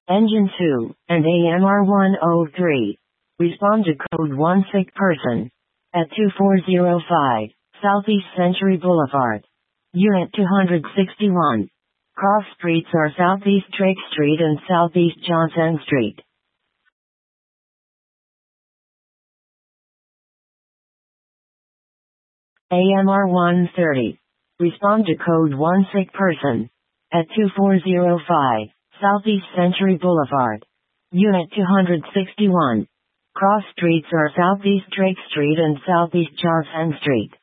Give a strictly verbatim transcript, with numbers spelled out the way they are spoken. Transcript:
Engine two, and A M R one oh three. Respond to code one sick person. At two four zero five, Southeast Century Boulevard. Unit two sixty-one. Cross streets are Southeast Drake Street and Southeast Johnson Street. A M R one thirty. Respond to code one sick person. At two four zero five, Southeast Century Boulevard. Unit two sixty-one. Cross streets are Southeast Drake Street and Southeast Johnson Street.